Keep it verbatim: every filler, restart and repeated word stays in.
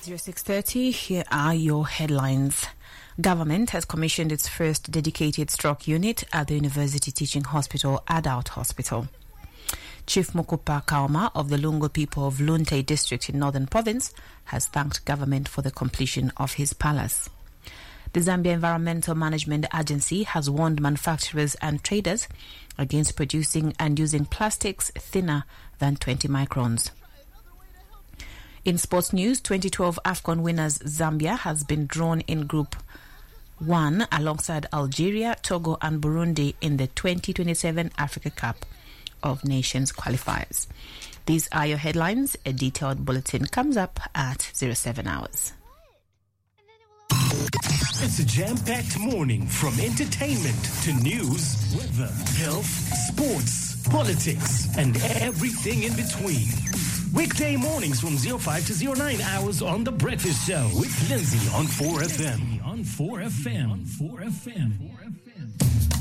six thirty, here are your headlines. Government has commissioned its first dedicated stroke unit at the University Teaching Hospital, Adult Hospital. Chief Mukupa Kauma of the Lungo people of Lunte district in Northern Province has thanked government for the completion of his palace. The Zambia Environmental Management Agency has warned manufacturers and traders against producing and using plastics thinner than twenty microns. In sports news, twenty twelve AFCON winners Zambia has been drawn in Group one alongside Algeria, Togo and Burundi in the twenty twenty-seven Africa Cup of Nations qualifiers. These are your headlines. A detailed bulletin comes up at zero seven hours. It's a jam-packed morning from entertainment to news, weather, health, sports, politics, and everything in between. Weekday mornings from zero five to zero nine hours on The Breakfast Show with Lindsay on four F M. On four F M. On four F M.